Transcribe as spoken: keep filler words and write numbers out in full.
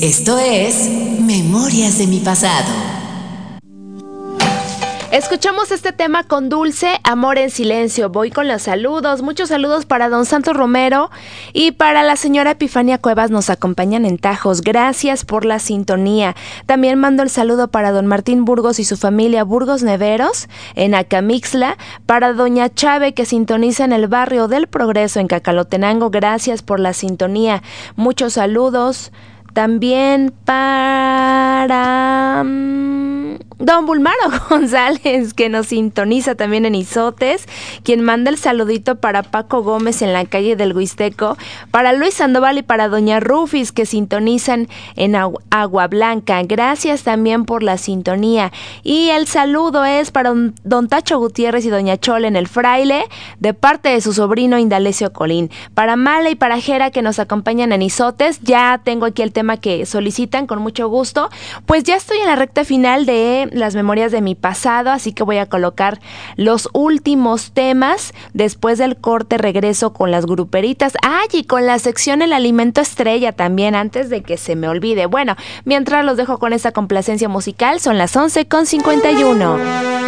Esto es Memorias de mi pasado. Escuchamos este tema con Dulce, Amor en Silencio. Voy con los saludos. Muchos saludos para don Santos Romero y para la señora Epifania Cuevas. Nos acompañan en Tajos. Gracias por la sintonía. También mando el saludo para don Martín Burgos y su familia Burgos Neveros en Acamixla. Para doña Chave, que sintoniza en el barrio del Progreso en Cacalotenango. Gracias por la sintonía. Muchos saludos. También para um, don Bulmaro González, que nos sintoniza también en Izotes, quien manda el saludito para Paco Gómez en la calle del Huisteco, para Luis Sandoval y para doña Rufis, que sintonizan en Agu- Agua Blanca. Gracias también por la sintonía. Y el saludo es para don, don Tacho Gutiérrez y doña Chole en el Fraile, de parte de su sobrino Indalecio Colín. Para Mala y para Jera, que nos acompañan en Izotes. Ya tengo aquí el tema que solicitan con mucho gusto. Pues ya estoy en la recta final de las memorias de mi pasado, así que voy a colocar los últimos temas. Después del corte regreso con las gruperitas. ¡Ay! Y con la sección El Alimento Estrella también, antes de que se me olvide. Bueno, mientras los dejo con esta complacencia musical, son las once con cincuenta y uno.